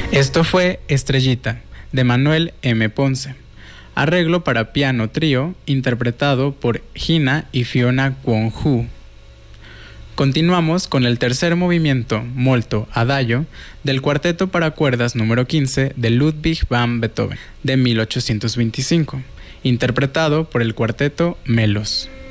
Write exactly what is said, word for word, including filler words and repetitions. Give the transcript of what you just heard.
Esto fue Estrellita, de Manuel M. Ponce. Arreglo para piano trío, interpretado por Gina y Fiona Kwon-Hu. Continuamos con el tercer movimiento, molto adagio, del cuarteto para cuerdas número quince de Ludwig van Beethoven, de mil ochocientos veinticinco, interpretado por el cuarteto Melos.